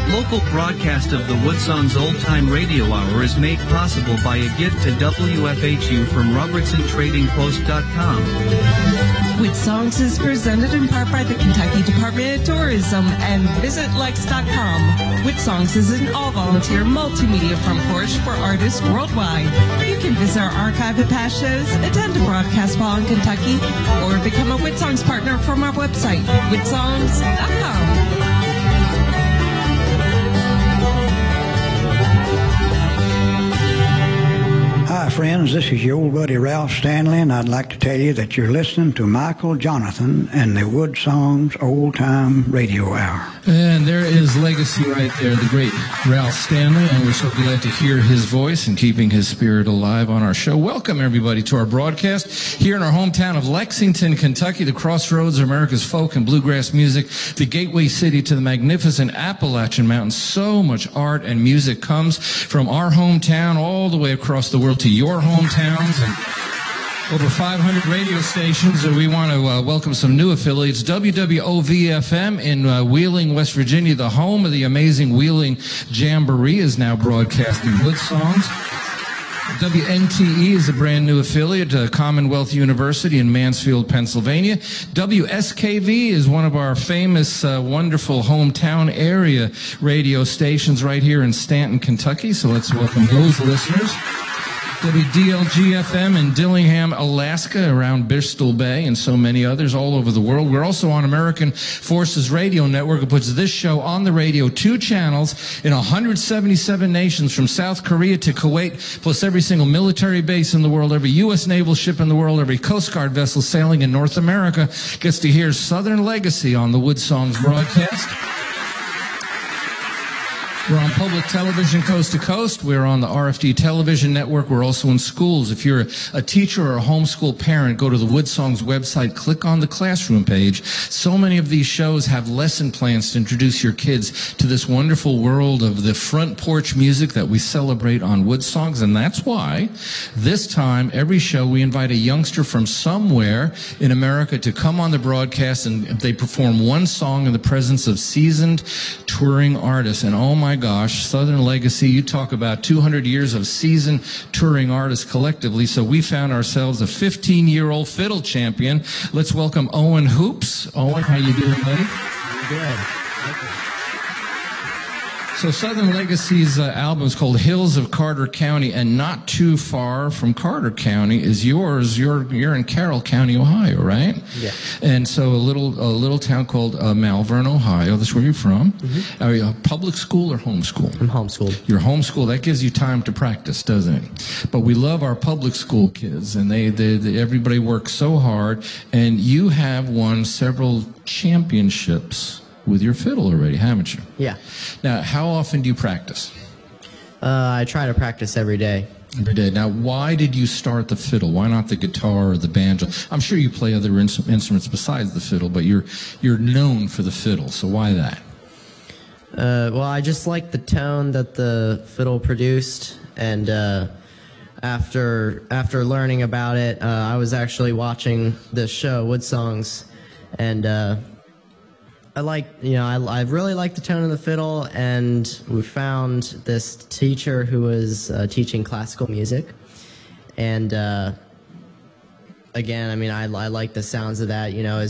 Local broadcast of the Woodsongs Old Time Radio Hour is made possible by a gift to WFHU from RobertsonTradingPost.com. Woodsongs is presented in part by the Kentucky Department of Tourism and VisitLex.com. Woodsongs is an all-volunteer multimedia front porch for artists worldwide. You can visit our archive of past shows, attend a broadcast ball in Kentucky, or become a Woodsongs partner from our website, Woodsongs.com. Hi, friends. This is your old buddy Ralph Stanley, and I'd like to tell you that you're listening to Michael Jonathan and the Woodsongs Old Time Radio Hour. And there is legacy right there, the great Ralph Stanley, and we're so glad to hear his voice and keeping his spirit alive on our show. Welcome, everybody, to our broadcast here in our hometown of Lexington, Kentucky, the crossroads of America's folk and bluegrass music, the gateway city to the magnificent Appalachian Mountains. So much art and music comes from our hometown all the way across the world to your hometowns, and over 500 radio stations. We want to welcome some new affiliates. WWOV-FM in Wheeling, West Virginia, the home of the amazing Wheeling Jamboree, is now broadcasting Woodsongs. WNTE is a brand new affiliate, Commonwealth University in Mansfield, Pennsylvania. WSKV is one of our famous, wonderful hometown area radio stations right here in Stanton, Kentucky. So let's welcome those listeners. WDLG-FM in Dillingham, Alaska, around Bristol Bay, and so many others all over the world. We're also on American Forces Radio Network. It puts this show on the radio, 2 channels in 177 nations, from South Korea to Kuwait, plus every single military base in the world, every U.S. naval ship in the world, every Coast Guard vessel sailing in North America gets to hear Southern Legacy on the Woodsongs broadcast. We're on public television coast to coast. We're on the RFD television network. We're also in schools. If you're a teacher or a homeschool parent, go to the Woodsongs website, click on the classroom page. So many of these shows have lesson plans to introduce your kids to this wonderful world of the front porch music that we celebrate on Woodsongs. And that's why this time, every show, we invite a youngster from somewhere in America to come on the broadcast, and they perform one song in the presence of seasoned touring artists. And oh my gosh, Southern Legacy, you talk about 200 years of seasoned touring artists collectively. So we found ourselves a 15-year-old fiddle champion. Let's welcome Owen Hoops. Owen, how you doing, buddy? Good. So Southern Legacy's album is called Hills of Carter County, and not too far from Carter County is yours. You're in Carroll County, Ohio, right? Yeah. And so a little town called Malvern, Ohio. That's where you're from. Mm-hmm. Are you public school or homeschool? I'm homeschooled. You're homeschooled. That gives you time to practice, doesn't it? But we love our public school kids, and they everybody works so hard. And you have won several championships with your fiddle already, haven't you? Yeah. Now, how often do you practice? I try to practice every day. Every day. Now, why did you start the fiddle? Why not the guitar or the banjo? I'm sure you play other instruments besides the fiddle, but you're known for the fiddle, so why that? Well, I just like the tone that the fiddle produced, and after learning about it, I was actually watching this show, Woodsongs, and I really like the tone of the fiddle, and we found this teacher who was teaching classical music, and again, I mean, I like the sounds of that, as